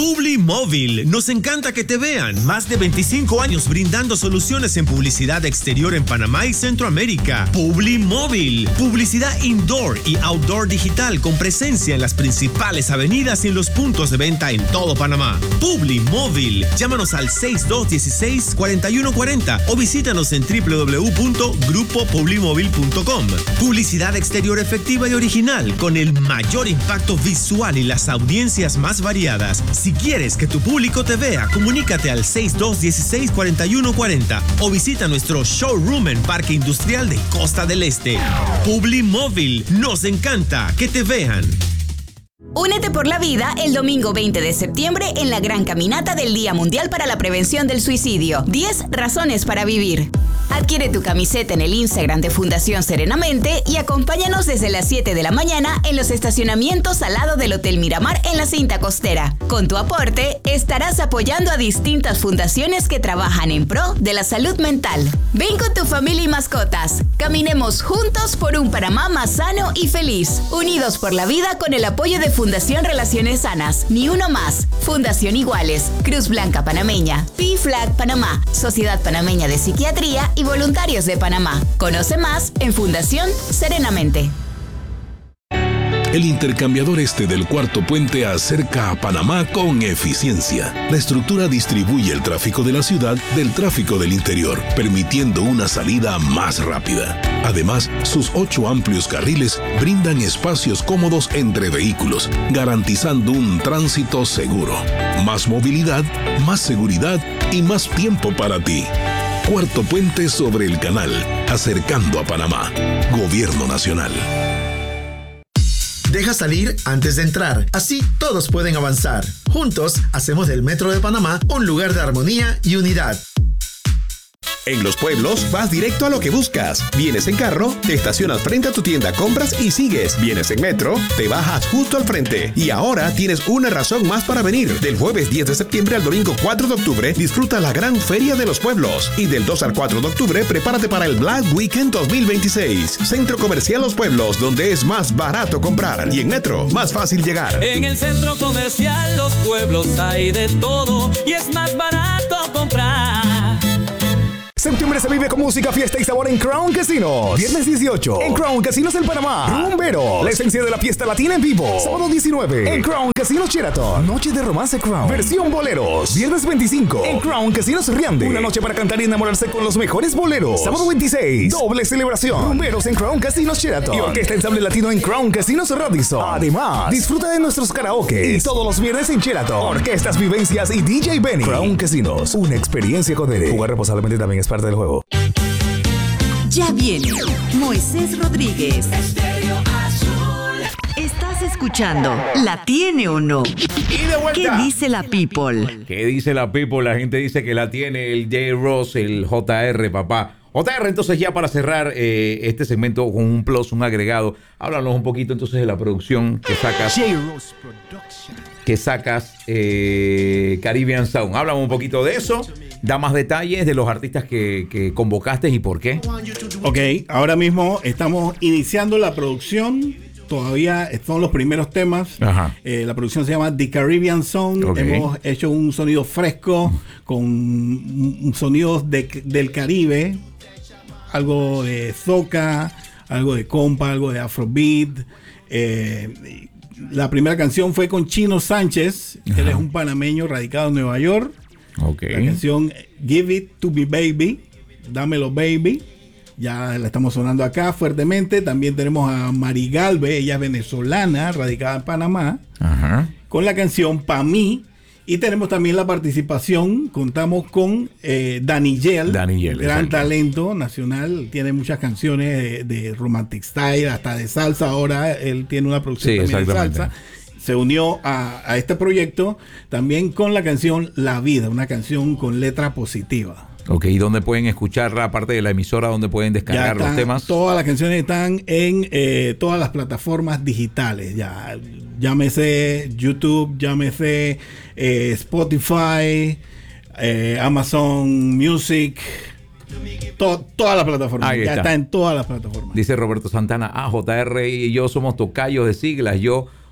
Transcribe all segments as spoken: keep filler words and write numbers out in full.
Publimóvil, nos encanta que te vean. Más de veinticinco años brindando soluciones en publicidad exterior en Panamá y Centroamérica. Publimóvil, publicidad indoor y outdoor digital con presencia en las principales avenidas y en los puntos de venta en todo Panamá. Publimóvil, llámanos al seis dos uno seis, cuatro uno cuatro cero o visítanos en doble u doble u doble u punto grupo publimóvil punto com. Publicidad exterior efectiva y original con el mayor impacto visual y las audiencias más variadas. Si quieres que tu público te vea, comunícate al seis dos uno seis, cuatro uno cuatro cero o visita nuestro showroom en Parque Industrial de Costa del Este. Publimóvil, nos encanta que te vean. Únete por la vida el domingo veinte de septiembre en la gran caminata del Día Mundial para la Prevención del Suicidio. diez razones para vivir. Adquiere tu camiseta en el Instagram de Fundación Serenamente y acompáñanos desde las siete de la mañana en los estacionamientos al lado del Hotel Miramar en la cinta costera. Con tu aporte, estarás apoyando a distintas fundaciones que trabajan en pro de la salud mental. Ven con tu familia y mascotas. Caminemos juntos por un Panamá más sano y feliz. Unidos por la vida con el apoyo de Fundación Relaciones Sanas. Ni uno más. Fundación Iguales. Cruz Blanca Panameña. P F L A G Panamá. Sociedad Panameña de Psiquiatría y Voluntarios de Panamá. Conoce más en Fundación Serenamente. El intercambiador este del Cuarto Puente acerca a Panamá con eficiencia. La estructura distribuye el tráfico de la ciudad del tráfico del interior, permitiendo una salida más rápida. Además, sus ocho amplios carriles brindan espacios cómodos entre vehículos, garantizando un tránsito seguro. Más movilidad, más seguridad y más tiempo para ti. Cuarto Puente sobre el canal, acercando a Panamá. Gobierno Nacional. Deja salir antes de entrar, así todos pueden avanzar. Juntos hacemos del Metro de Panamá un lugar de armonía y unidad. En Los Pueblos, vas directo a lo que buscas. Vienes en carro, te estacionas frente a tu tienda, compras y sigues. Vienes en metro, te bajas justo al frente. Y ahora tienes una razón más para venir. Del jueves diez de septiembre al domingo cuatro de octubre, disfruta la gran Feria de los Pueblos. Y del dos al cuatro de octubre, prepárate para el Black Weekend dos mil veintiséis. Centro Comercial Los Pueblos, donde es más barato comprar. Y en metro, más fácil llegar. En el Centro Comercial Los Pueblos hay de todo y es más barato comprar. Septiembre se vive con música, fiesta y sabor en Crown Casinos. Viernes dieciocho, en Crown Casinos en Panamá. Rumbero, la esencia de la fiesta latina en vivo. Sábado diecinueve, en Crown Casinos Sheraton. Noche de romance Crown. Versión boleros. Viernes veinticinco, en Crown Casinos Riande. Una noche para cantar y enamorarse con los mejores boleros. Sábado veintiséis, doble celebración. Rumberos en Crown Casinos Sheraton. Y Orquesta Ensamble Latino en Crown Casinos Radisson. Además, disfruta de nuestros karaoke. Y todos los viernes en Sheraton. Orquestas, vivencias y D J Benny. Crown Casinos, una experiencia con él. Jugar responsablemente también es parte del juego. Ya viene Moisés Rodríguez. Estás escuchando ¿La tiene o no? Y de vuelta. ¿Qué dice la people? ¿Qué dice la people? La gente dice que la tiene el J. Ross, el J R, papá. J R, entonces ya para cerrar eh, este segmento con un plus, un agregado, háblanos un poquito entonces de la producción que sacas. J. Ross Production. Que sacas eh, Caribbean Sound. Háblame un poquito de eso. Da más detalles de los artistas que, que convocaste y por qué. Ok, ahora mismo estamos iniciando la producción. Todavía son los primeros temas. Ajá. Eh, la producción se llama The Caribbean Sound. Okay. Hemos hecho un sonido fresco con sonidos de, del Caribe. Algo de soca, algo de compa, algo de afrobeat. Eh, la primera canción fue con Chino Sánchez. Ajá. Él es un panameño radicado en Nueva York. Okay. La canción Give It To Me Baby, Dámelo Baby, ya la estamos sonando acá fuertemente. También tenemos a Mari Galve, ella es venezolana, radicada en Panamá. Ajá. Con la canción Pa' Mí. Y tenemos también la participación, contamos con eh, Danigel, Danigel, gran exacto. talento nacional, tiene muchas canciones de, de Romantic Style, hasta de salsa. Ahora él tiene una producción sí, también de salsa. Se unió a, a este proyecto también con la canción La Vida, una canción con letra positiva. Ok, ¿y dónde pueden escucharla? Aparte de la emisora, ¿dónde pueden descargar están, los temas? Todas las canciones están en eh, todas las plataformas digitales. Ya, llámese YouTube, llámese eh, Spotify, eh, Amazon Music. To, todas las plataformas. Ahí ya está. está en todas las plataformas. Dice Roberto Santana, ah, J R y yo somos tocayos de siglas. Yo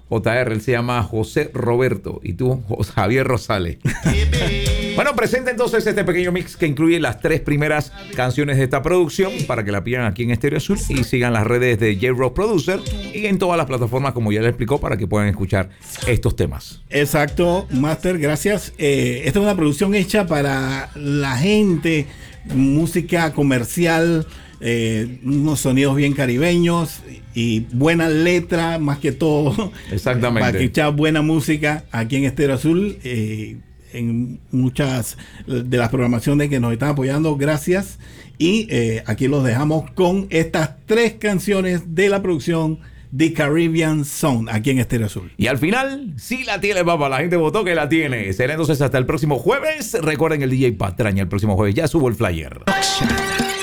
J R, él se llama José Roberto y tú, Javier Rosales. Bueno, presenta entonces este pequeño mix que incluye las tres primeras canciones de esta producción para que la pidan aquí en Estéreo Azul y sigan las redes de J-Rock Producer y en todas las plataformas, como ya les explicó, para que puedan escuchar estos temas. Exacto, Master, gracias. Eh, esta es una producción hecha para la gente, música comercial, eh, unos sonidos bien caribeños y buena letra, más que todo. Exactamente. Para escuchar buena música aquí en Estéreo Azul. Eh, en muchas de las programaciones que nos están apoyando, gracias. Y eh, aquí los dejamos con estas tres canciones de la producción The Caribbean Sound, aquí en Estéreo Azul. Y al final, sí la tiene, papá. La gente votó que la tiene. Será entonces hasta el próximo jueves. Recuerden el D J Patraña el próximo jueves. Ya subo el flyer.